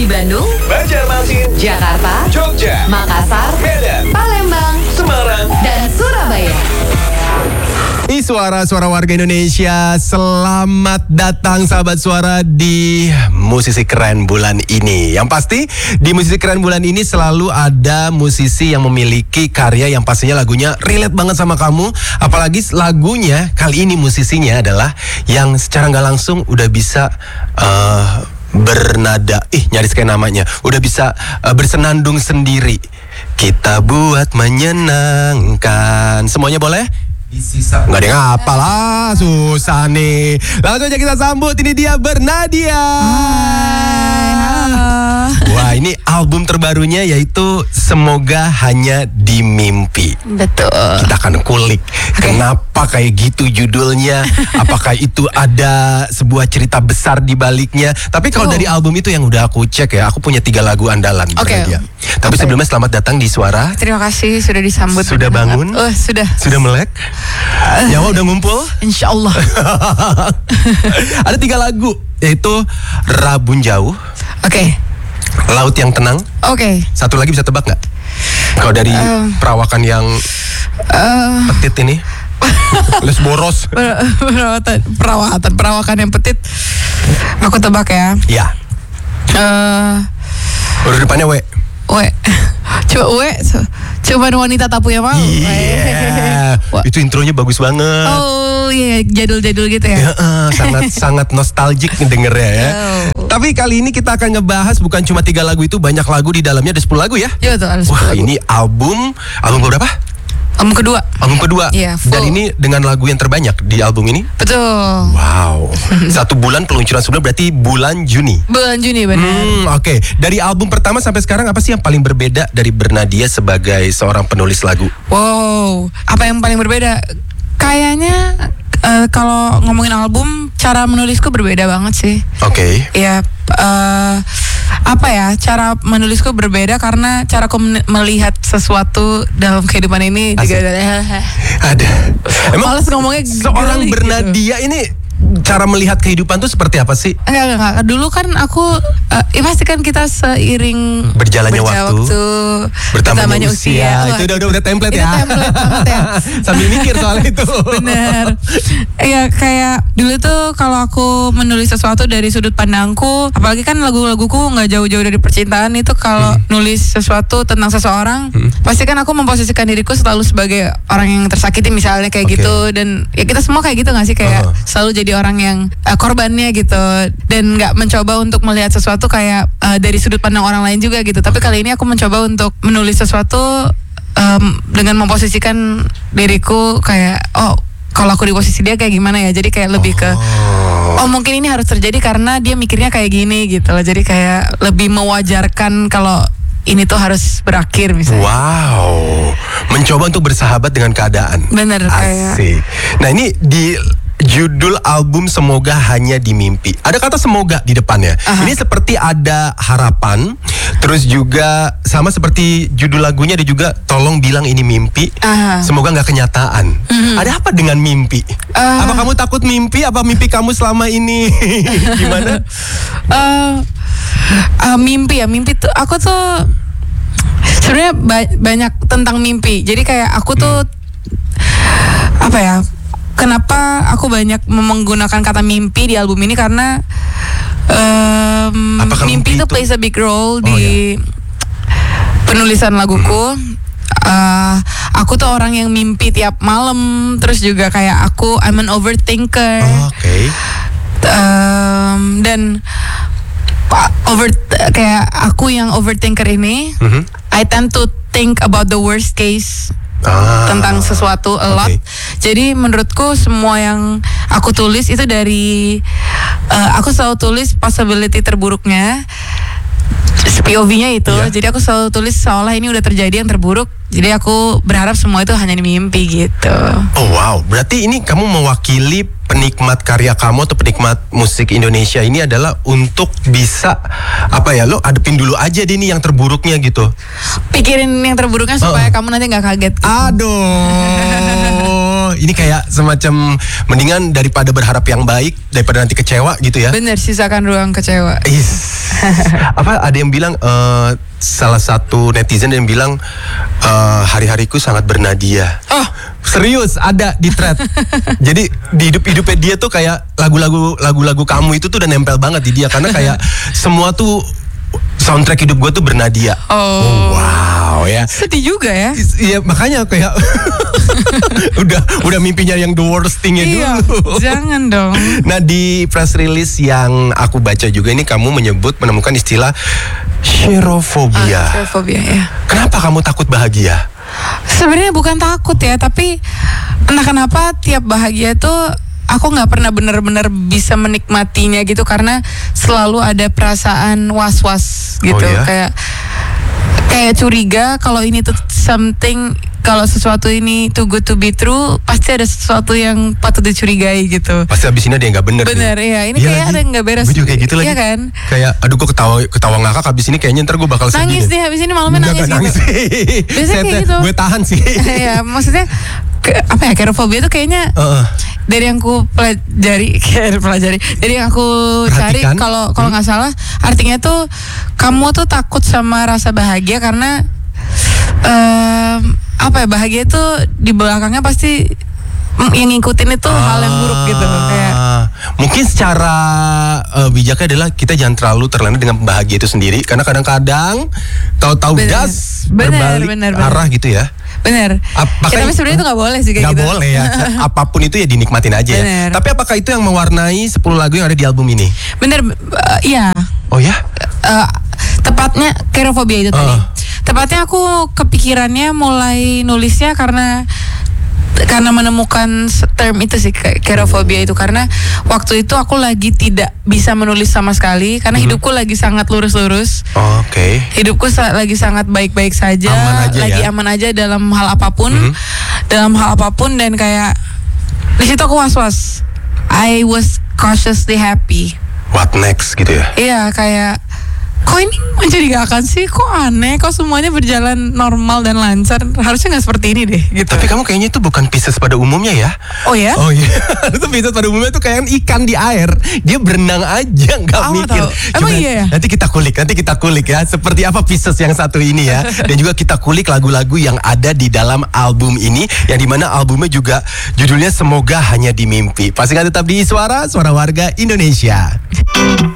di Bandung, Banjarmasin, Jakarta, Jogja, Makassar, Medan, Palembang, Semarang, dan Surabaya. Suara-suara warga Indonesia, selamat datang sahabat suara di Musisi Keren bulan ini. Yang pasti di Musisi Keren bulan ini selalu ada musisi yang memiliki karya yang pastinya lagunya relate banget sama kamu. Apalagi lagunya kali ini musisinya adalah yang secara nggak langsung udah bisa bernada, nyaris kayak namanya, udah bisa bersenandung sendiri. Kita buat menyenangkan. Semuanya boleh? Nggak ada yang apa lah, susah nih. Langsung aja kita sambut, ini dia Bernadia. Wah, ini album terbarunya yaitu Semoga Hanya di Mimpi. Betul. Kita akan kulik kenapa kayak gitu judulnya. Apakah itu ada sebuah cerita besar di baliknya. Tapi kalau dari album itu yang udah aku cek ya, aku punya 3 lagu andalan. Bernadia. Tapi sebelumnya selamat datang di Suara. Terima kasih sudah disambut. Sudah bangun? Oh, sudah. Sudah melek? Nyawa udah ngumpul? Insya Allah. Ada 3 lagu, yaitu Rabun Jauh, Oke. Laut Yang Tenang. Oke. Satu lagi bisa tebak nggak? Kalau dari perawakan yang petit ini, Les Boros. Perawakan yang petit. Aku tebak ya. Ya. Udah depannya W. Cuman wanita tak punya mau. Iya. Itu intronya bagus banget. Oh iya, jadul-jadul gitu ya. Sangat nostalgic dengernya ya. Tapi kali ini kita akan ngebahas bukan cuma 3 lagu itu, banyak lagu di dalamnya, ada 10 lagu ya. Iya betul, ada 10 Wah, lagu. ini album berapa? Album kedua. Album kedua. Iya, full. Dan ini dengan lagu yang terbanyak di album ini. Betul. Wow. 1 bulan peluncuran sebelum, berarti bulan Juni. Bulan Juni benar. Oke. Dari album pertama sampai sekarang, apa sih yang paling berbeda dari Bernadia sebagai seorang penulis lagu? Wow, apa yang paling berbeda? Kayaknya kalau ngomongin album, cara menulisku berbeda banget sih. Oke. Ya, apa ya? Cara menulisku berbeda karena cara aku melihat sesuatu dalam kehidupan ini juga Ada. Emang males ngomongnya seorang girly Bernadia ini cara melihat kehidupan tuh seperti apa sih? Enggak. Dulu kan aku, pasti kan kita seiring Berjalannya waktu, bertambahnya usia. Wah, Itu udah template itu ya. template banget ya. Sambil mikir soal itu. Bener. Ya kayak dulu tuh kalau aku menulis sesuatu dari sudut pandangku, apalagi kan lagu-laguku nggak jauh-jauh dari percintaan, itu kalau nulis sesuatu tentang seseorang, pasti kan aku memposisikan diriku selalu sebagai orang yang tersakiti misalnya kayak gitu. Dan ya kita semua kayak gitu nggak sih, kayak selalu jadi orang yang korbannya gitu, dan nggak mencoba untuk melihat sesuatu kayak dari sudut pandang orang lain juga gitu. Tapi kali ini aku mencoba untuk menulis sesuatu dengan memposisikan diriku kayak, kalau aku di posisi dia kayak gimana ya. Jadi kayak lebih ke mungkin ini harus terjadi karena dia mikirnya kayak gini gitu loh. Jadi kayak lebih mewajarkan kalau ini tuh harus berakhir misalnya. Wow. Mencoba untuk bersahabat dengan keadaan. Bener kayak. Asik. Nah, ini di judul album Semoga Hanya di Mimpi, ada kata semoga di depannya. Ini seperti ada harapan. Terus juga sama seperti judul lagunya, ada juga tolong bilang ini mimpi. Semoga nggak kenyataan. Ada apa dengan mimpi? Apa kamu takut mimpi? Apa mimpi kamu selama ini gimana? Mimpi tuh aku tuh sebenarnya banyak tentang mimpi. Jadi kayak aku tuh apa ya? Kenapa aku banyak menggunakan kata mimpi di album ini, karena mimpi itu plays a big role di penulisan laguku. Aku tuh orang yang mimpi tiap malam. Terus juga kayak I'm an overthinker. Dan kayak aku yang overthinker ini, I tend to think about the worst case tentang sesuatu a lot. Jadi menurutku semua yang aku tulis itu dari aku selalu tulis possibility terburuknya, POV-nya itu. Jadi aku selalu tulis seolah ini udah terjadi yang terburuk. Jadi aku berharap semua itu hanya di mimpi gitu. Oh wow, berarti ini kamu mewakili penikmat karya kamu atau penikmat musik Indonesia ini adalah untuk bisa lo hadepin dulu aja deh nih yang terburuknya gitu. Pikirin yang terburuknya supaya kamu nanti nggak kaget gitu. Aduh, ini kayak semacam mendingan daripada berharap yang baik daripada nanti kecewa gitu ya. Bener, sisakan ruang kecewa. Ada yang bilang salah satu netizen yang bilang hari-hariku sangat bernadia. Oh, serius ada di thread. Jadi di hidupnya dia tuh kayak lagu-lagu kamu itu tuh udah nempel banget di dia karena kayak semua tuh soundtrack hidup gue tuh bernadia. Oh, wow ya. Sedih juga ya. Iya makanya kayak udah mimpinya yang the worst thingnya Iya, dulu. jangan dong. Nah di press release yang aku baca juga ini kamu menemukan istilah xerofobia. Xerofobia ya. Kenapa kamu takut bahagia? Sebenarnya bukan takut ya, tapi entah kenapa tiap bahagia tuh aku nggak pernah benar-benar bisa menikmatinya gitu karena selalu ada perasaan was-was gitu. Oh, ya? Kayak curiga kalau ini tuh something, kalau sesuatu ini too good to be true, pasti ada sesuatu yang patut dicurigai gitu. Pasti abis ini ada yang nggak bener. Bener nih. ya, ini Iya kayak lagi. ada yang nggak beres. Gue juga kayak gitu lagi. Iya kan? Kayak aduh gue ketawa ngakak abis ini kayaknya ntar gue bakal sedih. Nangis deh habis ini malamnya Enggak, nangis gitu. Biasanya kayak gitu. Gue tahan sih. Ya maksudnya xerofobia tuh kayaknya dari yang aku pelajari, dari yang aku cari, Perhatikan. kalau nggak salah artinya tuh kamu tuh takut sama rasa bahagia karena bahagia tuh di belakangnya pasti yang ngikutin itu hal yang buruk gitu kayak. Mungkin secara bijaknya adalah kita jangan terlalu terlena dengan bahagia itu sendiri karena kadang-kadang tahu-tahu gas berbalik arah gitu ya. Bener. Tapi sebenarnya itu nggak boleh sih kayak gitu. Nggak gitu. boleh ya. Apapun itu ya dinikmatin aja ya. Bener. Tapi apakah itu yang mewarnai 10 lagu yang ada di album ini? Bener, iya. Oh ya? Tepatnya xerofobia itu tadi. Tepatnya aku kepikirannya mulai nulisnya karena menemukan term itu sih, xerofobia itu, karena waktu itu aku lagi tidak bisa menulis sama sekali karena hidupku lagi sangat lurus-lurus. Oke. Hidupku lagi sangat baik-baik saja, Aman aja lagi ya? aman aja dalam hal apapun, dan kayak di situ aku was-was. I was cautiously happy. What next gitu ya? Iya, kayak kok ini mencurigakan sih, kok aneh, kok semuanya berjalan normal dan lancar, harusnya nggak seperti ini deh gitu. Tapi kamu kayaknya itu bukan Pisces pada umumnya ya? Oh ya? Oh iya, itu Pisces pada umumnya tuh kayak ikan di air, dia berenang aja nggak Aku mikir. tahu. Emang iya ya? Nanti kita kulik ya, seperti apa Pisces yang satu ini ya, dan juga kita kulik lagu-lagu yang ada di dalam album ini, yang dimana albumnya juga judulnya Semoga Hanya di Mimpi. Pastikan tetap di Suara Warga Indonesia.